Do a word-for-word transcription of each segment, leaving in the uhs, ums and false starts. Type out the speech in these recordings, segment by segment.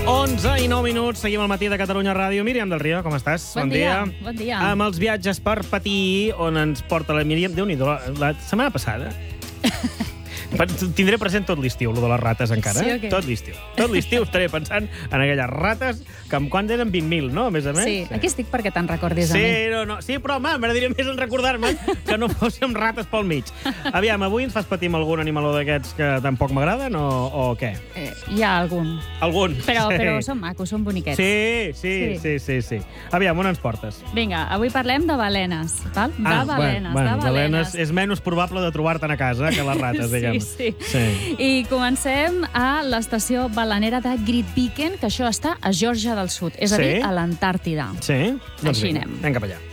onze i nou minuts, seguim al matí de Catalunya Ràdio. Míriam del Río, com estàs? Bon, bon dia. dia. Bon dia. Amb els viatges per patir, on ens porta la Míriam. Déu-n'hi-do, la setmana passada... Tindré present tot l'estiu, lo de les rates, encara. Sí, eh? okay. Tot l'estiu. Tot l'estiu estaré pensant en aquelles rates que quan eren vint mil, no? A més a més. Sí, sí. Aquí estic perquè te'n recordis sí, a mi. No, no. Sí, però, home, m'agradaria més en recordar-me que no fóssim rates pel mig. Aviam, avui ens fas patir amb algun animaló d'aquests que tampoc m'agraden o, o què? Eh, hi ha algun. Algun. Però, sí. però són macos, són boniquets. Sí, sí, sí, sí, sí, sí. Aviam, on ens portes? Vinga, avui parlem de balenes, val? De ah, balenes, bueno, de balenes. És menys probable de trobar-te'n a casa que les rates, diguem. Sí, sí. sí. I comencem a l'estació balenera de Grytviken, que això està a Geòrgia del Sud, és a dir, sí. a l'Antàrtida. Sí? Doncs Així vinga, anem. anem cap allà.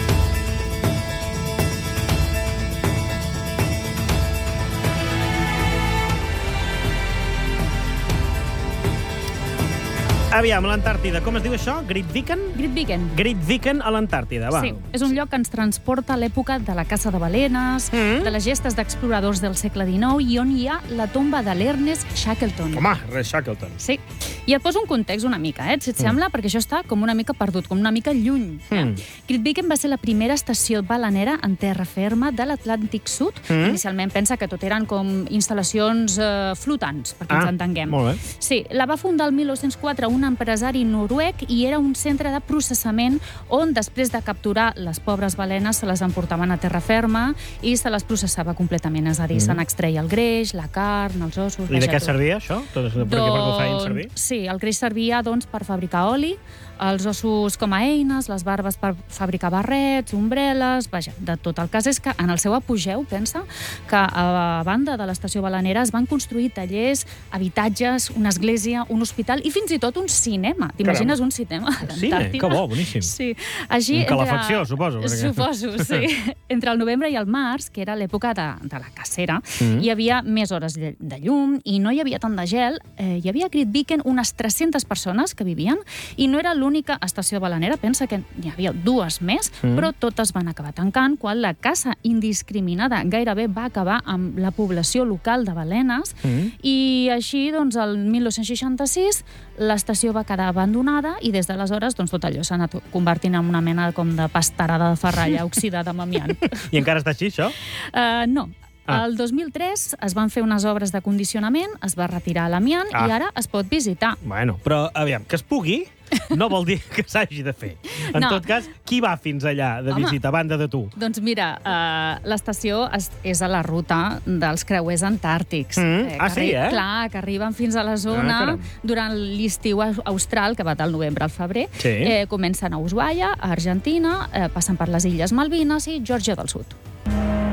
Aviam, l'Antàrtida. Com es diu això? Grytviken? Grytviken. Grytviken a l'Antàrtida, va. Sí, és un lloc que ens transporta a l'època de la caça de balenes, Mm. de les gestes d'exploradors del segle dinou i on hi ha la tomba de l'Ernest Shackleton. Home, res Shackleton. Sí. I et poso un context una mica, eh, si et Mm. sembla, perquè això està com una mica perdut, com una mica lluny. Eh? Mm. Grytviken va ser la primera estació balenera en terra ferma de l'Atlàntic Sud. Mm. Inicialment pensa que tot eren com instal·lacions eh, flotants, perquè Ah, ens entenguem. molt bé. Sí, la va fundar el mil nou-cents quatre un empresari noruec i era un centre de processament on, després de capturar les pobres balenes, se les emportaven a terra ferma i se les processava completament, és a dir, mm. se n'extreia el greix, la carn, els ossos... I de què tot. servia, això? Tot això, per què ho feien servir? Sí, el greix servia doncs, per fabricar oli, els ossos com a eines, les barbes per fabricar barrets, ombrel·les... Vaja, de tot. El cas és que en el seu apogeu, pensa, que a banda de l'estació balenera es van construir tallers, habitatges, una església, un hospital i fins i tot un cinema. T'imagines un cinema a l'Antàrtida? Cine? Que bo, boníssim. Sí. Així, Amb calefacció, entre... suposo. Perquè... Suposo, sí. Entre el novembre i el març, que era l'època de, de la cacera, Mm. hi havia més hores de de llum i no hi havia tant de gel. Eh, hi havia a Grytviken unes tres-centes persones que vivien i no era l'única estació balenera. Pensa que n'hi havia dues més, Mm. però totes van acabar tancant quan la caça indiscriminada gairebé va acabar amb la població local de balenes Mm. i així, doncs, el mil nou-cents seixanta-sis l'estació va quedar abandonada i des d'aleshores doncs, tot allò s'ha anat convertint en una mena com de pastarada de ferralla oxidada amb amiant. I encara està així, això? Uh, no. Ah. El dos mil tres es van fer unes obres de condicionament, es va retirar l'amiant Ah. i ara es pot visitar. Bueno, però, aviam, que es pugui no vol dir que s'hagi de fer. En No. tot cas, qui va fins allà de Home. visita, a banda de tu? Doncs mira, uh, l'estació és, és a la ruta dels creuers antàrtics. Mm. que Ah, sí, arri- eh? Clar, que arriben fins a la Ah, zona caram. durant l'estiu austral, que va del novembre al febrer. Sí. Eh, comencen a Ushuaia, a Argentina, eh, passen per les Illes Malvines i Geòrgia del Sud.